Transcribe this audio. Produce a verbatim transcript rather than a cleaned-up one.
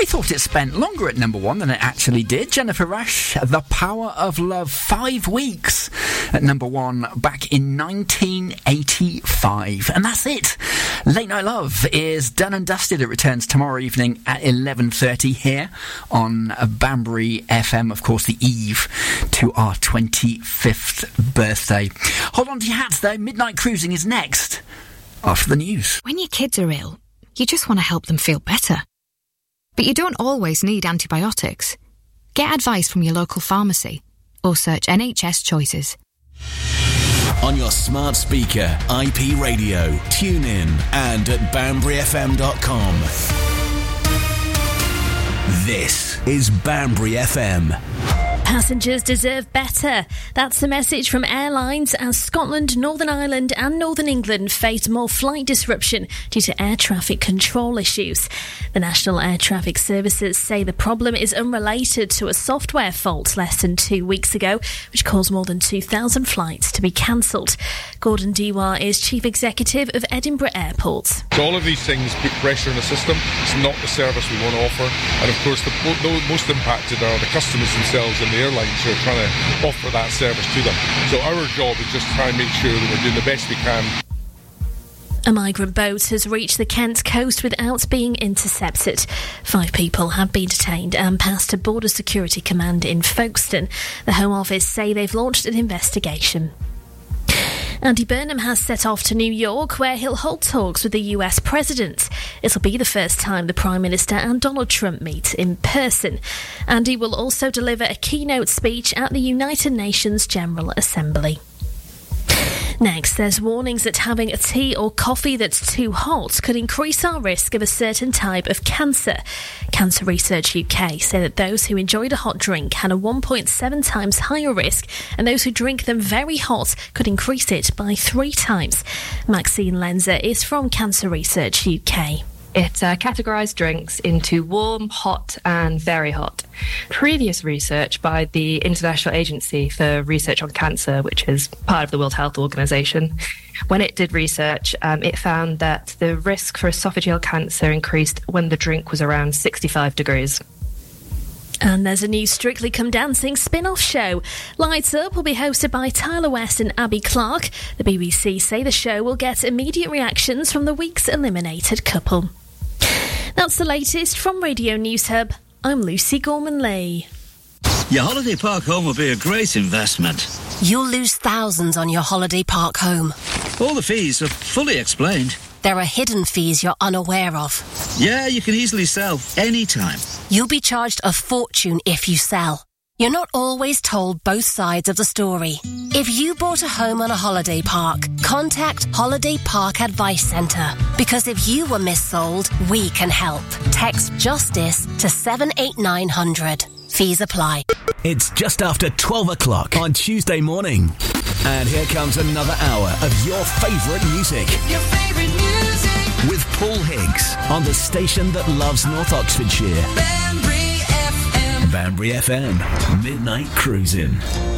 I thought it spent longer at number one than it actually did. Jennifer Rush, The Power of Love, five weeks at number one back in nineteen eighty-five. And that's it. Late Night Love is done and dusted. It returns tomorrow evening at eleven thirty here on Banbury F M, of course, the eve to our twenty-fifth birthday. Hold on to your hats, though. Midnight Cruising is next after the news. When your kids are ill, you just want to help them feel better. But you don't always need antibiotics. Get advice from your local pharmacy or search N H S Choices. On your smart speaker, I P radio, tune in and at banbury f m dot com. This is Banbury F M. Passengers deserve better. That's the message from airlines as Scotland, Northern Ireland and Northern England face more flight disruption due to air traffic control issues. The National Air Traffic Services say the problem is unrelated to a software fault less than two weeks ago, which caused more than two thousand flights to be cancelled. Gordon Dewar is Chief Executive of Edinburgh Airport. So all of these things put pressure on the system. It's not the service we want to offer. And of course, the, the most impacted are the customers themselves and the airlines who are trying to offer that service to them. So our job is just to try and make sure that we're doing the best we can. A migrant boat has reached the Kent coast without being intercepted. Five people have been detained and passed to Border Security Command in Folkestone. The Home Office say they've launched an investigation. Andy Burnham has set off to New York, where he'll hold talks with the U S President. It'll be the first time the Prime Minister and Donald Trump meet in person. Andy will also deliver a keynote speech at the United Nations General Assembly. Next, there's warnings that having a tea or coffee that's too hot could increase our risk of a certain type of cancer. Cancer Research U K say that those who enjoyed a hot drink had a one point seven times higher risk, and those who drink them very hot could increase it by three times. Maxine Lenzer is from Cancer Research U K. It uh, categorised drinks into warm, hot and very hot. Previous research by the International Agency for Research on Cancer, which is part of the World Health Organization, when it did research, um, it found that the risk for esophageal cancer increased when the drink was around sixty-five degrees. And there's a new Strictly Come Dancing spin-off show. Lights Up will be hosted by Tyler West and Abby Clark. The B B C say the show will get immediate reactions from the week's eliminated couple. That's the latest from Radio News Hub. I'm Lucy Gorman-Lee. Your holiday park home will be a great investment. You'll lose thousands on your holiday park home. All the fees are fully explained. There are hidden fees you're unaware of. Yeah, you can easily sell anytime. You'll be charged a fortune if you sell. You're not always told both sides of the story. If you bought a home on a holiday park, contact Holiday Park Advice Centre. Because if you were missold, we can help. Text JUSTICE to seven eight nine hundred. Fees apply. It's just after twelve o'clock on Tuesday morning. And here comes another hour of your favourite music. Your favourite music. With Paul Higgs on the station that loves North Oxfordshire. Banbury F M. Banbury F M. Midnight Cruising.